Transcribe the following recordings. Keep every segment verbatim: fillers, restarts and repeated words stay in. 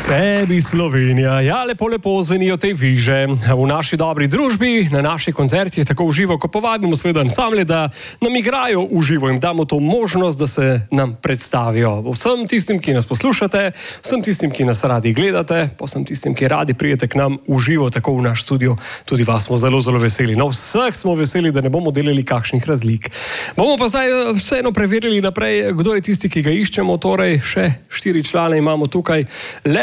Tebi Slovenija, ja, lepo, lepo zanijo te viže. V naši dobri družbi, na naših koncertih, tako v živo, ko povabimo seveda ansamble, da nam igrajo v živo in damo to možnost, da se nam predstavijo. Vsem tistim, ki nas poslušate, vsem tistim, ki nas radi gledate, pa vsem tistim, ki radi prijete k nam v živo, tako v naš studio, tudi vas smo zelo, zelo veseli. No, vseh smo veseli, da ne bomo delali kakšnih razlik. Bomo pa zdaj vseeno preverili naprej, kdo je tisti, ki ga iščemo, torej še štiri člane imamo tukaj. Le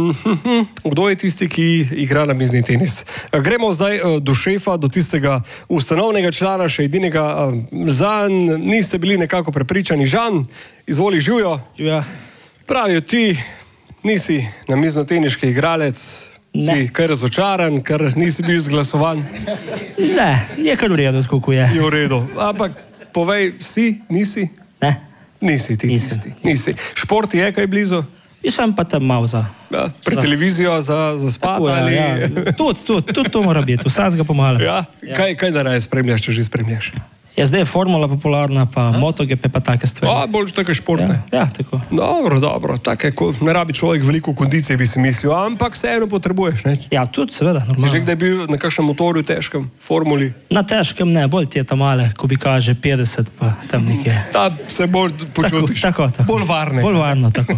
kdo je tisti, ki igra na mizni tenis? Gremo zdaj do šefa, do tistega ustanovnega člana, še edinega. Zanj niste bili nekako prepričani. Žan, izvoli, živjo. Ja. Pravijo ti, nisi namiznoteniški igralec, Ne. si kar razočaran, ker nisi bil izglasovan. Ne, je kar v redu, kako je. Je v redu. Ampak povej, si, nisi? Ne, Nisi ti Nisem. tisti. Nisi. Šport je kaj blizu? jaz sem pa tam malo za. Ja, pred televizijo za, za spat Tako, ali... ja, ja. Tudi, tudi, tudi to mora biti, vsaj ga pomalo. Ja? Kaj, kaj da raje spremljaš, če že spremljaš? Ja, zdaj je formula popularna, pa MotoGP, pa take stvari. A, bolj take športe. Ja, ja, tako. Dobro, dobro. Take, ko ne rabi človek veliko kondicije, bi si mislil, ampak vseeno potrebuješ, ne? Ja, tudi seveda, Si že normalno. kdaj bil na kakšnem motorju težkem, formuli? Na težkem ne, bolj ti je tam male, ko bi kaže petdeset, pa tam nekje. Ta se bolj počutiš. Tako, tako. Bolj varne. Bolj varno, tako.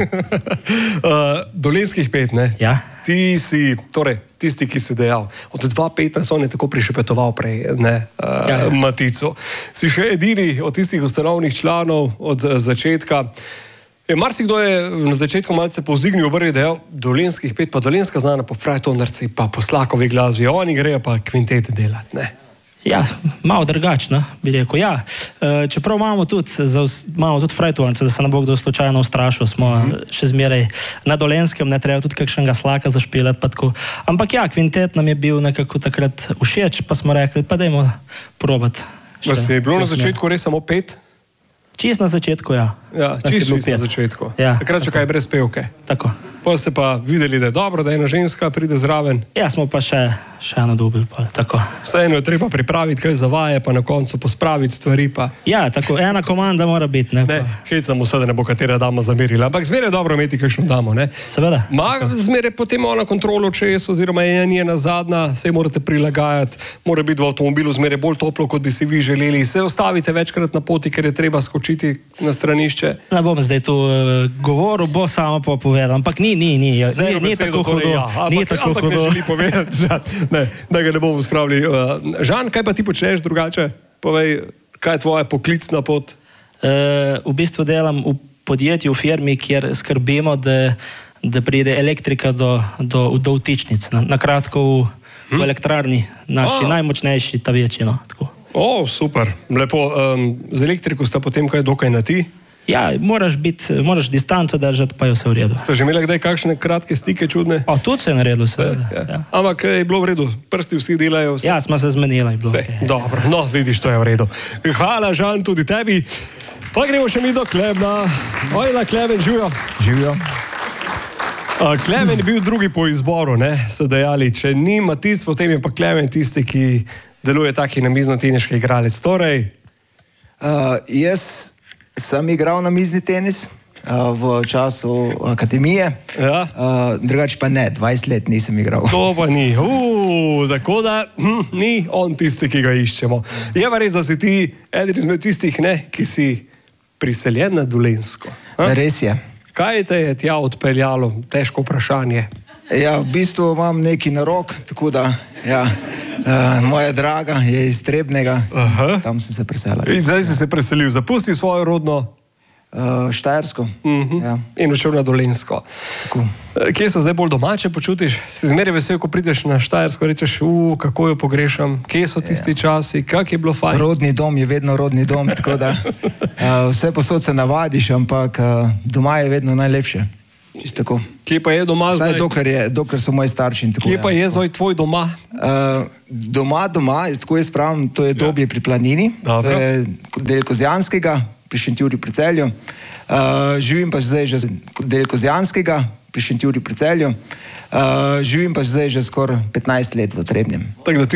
uh, Dolenjskih pet, ne? Ja. Ti si, torej, tisti, ki si dejal, od dva petnajst on je tako prišepetoval prej, ne, uh, Ja, ja. Matico. Si še edini od tistih ustanovnih članov od uh, začetka. Je, marsikdo je na začetku malce povzdignil obrvi, dejal, Dolenjskih pet, pa Dolenjska znana po frajtonarci, pa po Slakovi glasbi, oni grejo pa kvintete delati, ne. Ja, malo drugačno, bi rekel. Ja, e, čeprav imamo tudi, za, vs- imamo tudi frajtonarce, da se ne bo kdo slučajno ustrašil, smo mm -hmm. še zmeraj na Dolenskem, ne treba tudi kakšnega slaka zašpilati, pa tako. Ampak ja, kvintet nam je bil nekako takrat všeč, pa smo rekli, pa dajmo probati. Vas je bilo na začetku res samo pet? Čist na začetku, ja. Ja, Nas je čisto bilo čist na pet. začetku. Ja, Takrat še kaj brez pevke. Tako. Pa ste pa videli, da je dobro, da ena ženska pride zraven. Ja, smo pa še, še eno dobili, pa tako. Vseeno je treba pripraviti kaj za vaje, pa na koncu pospraviti stvari. Pa. Ja, tako, ena komanda mora biti, ne, Ne, pa. hecamo se, da ne bo katera dama zamerila. Ampak zmeraj je dobro imeti kakšno damo. Ne? Seveda. Ma zmeraj potem ona kontrolo čez, oziroma je njena zadnja, se morate prilagajati, mora biti v avtomobilu zmeraj bolj toplo, kot bi si vi želeli. Se ostavite večkrat na poti, ker je treba skočiti na stranišče. Ne bom zdaj tu uh, govoril, bo samo pa povedal, ampak ni, ni, ni, Z eno ni, ni besedo, tako torej hudo. ja, Ni ampak, tako ampak ne hudo. želi povedati, Žan, ne, da ga ne bomo spravili. Uh, Žan, kaj pa ti počneš drugače? Povej, kaj je tvoja poklicna pot? Uh, v bistvu delam v podjetju, v firmi, kjer skrbimo, da, da pride elektrika do, do, do vtičnic. Na, na kratko v, hm? v elektrarni, naši A. najmočnejši, ta večji. No, tako. O, super, lepo. Um, z elektriko sta potem kaj dokaj na ti? Ja, moraš, biti, moraš distanco držati, pa je vse v redu. Ste že imeli kdaj kakšne kratke stike čudne? O, tudi se je naredilo, seveda. Ja. Ja, Ampak je bilo v redu, prsti vsi delajo. Vse. ja smo se zmenili. je bilo Vse, okej. dobro, no, vidiš, to je v redu. Hvala, Žan, tudi tebi. Pa gremo še mi do Klebna. Ojla, Klemen, živijo. Živijo. Uh, Klemen je bil drugi po izboru, ne, so dejali. Če ni Matic, potem je pa Klemen tisti, ki deluje taki namiznoteniški igralec. Torej, Uh, jaz sem igral na mizni tenis uh, v času akademije, ja, uh, drugače pa ne, dvajset let nisem igral. to pa ni. Uh, tako da hm, ni on tisti, ki ga iščemo. Je pa res, da si ti eden izmed tistih, ne, ki si priseljen na Dolenjsko. A? Res je. Kaj te je tja odpeljalo? Težko vprašanje. Ja, v bistvu imam neki narok, tako da ja, uh, moja draga je iz Trebnega, Aha. tam sem se preselil. In zdaj si se preselil, zapustil svojo rodno Uh, Štajersko. uh-huh. Ja, in odšel na Dolenjsko. tako. Eh, Kje se zdaj bolj domače počutiš? Si zmeraj vesel, ko prideš na Štajersko, rečeš, uh, kako jo pogrešam, kje so tisti časi, kak je bilo fajn. Rodni dom je vedno rodni dom, tako da uh, vse posod se navadiš, ampak uh, doma je vedno najlepše. Čisto tako. Kje pa je doma Zdaj, zdaj? dokler, je, dokler so moji starši in tako. Kje pa ja. je zdaj tvoj doma? Uh, doma, doma, tako jaz pravim, to je Dobje pri Planini, Dobro. to je del Kozjanskega, pri Šentjurju pri Celju. Uh, živim pa zdaj že del Kozjanskega, pri Šentjurju pri Celju. Uh, živim pa zdaj že skoraj petnajst let v Trebnjem. Tako da ti